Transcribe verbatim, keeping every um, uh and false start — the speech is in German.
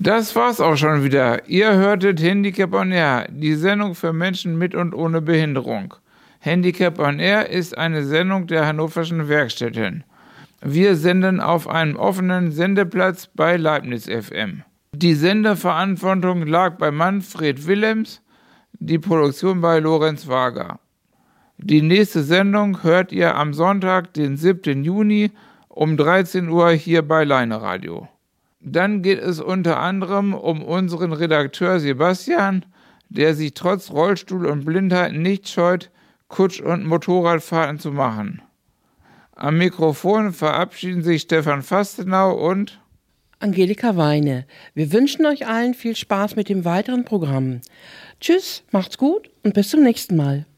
Das war's auch schon wieder. Ihr hörtet Handicap on Air, die Sendung für Menschen mit und ohne Behinderung. Handicap on Air ist eine Sendung der Hannoverschen Werkstätten. Wir senden auf einem offenen Sendeplatz bei Leibniz F M. Die Sendeverantwortung lag bei Manfred Willems, die Produktion bei Lorenz Wager. Die nächste Sendung hört ihr am Sonntag, den siebten Juni um dreizehn Uhr hier bei Leine Radio. Dann geht es unter anderem um unseren Redakteur Sebastian, der sich trotz Rollstuhl und Blindheit nicht scheut, Kutsch- und Motorradfahrten zu machen. Am Mikrofon verabschieden sich Stefan Fastenau und Angelika Weine. Wir wünschen euch allen viel Spaß mit dem weiteren Programm. Tschüss, macht's gut und bis zum nächsten Mal.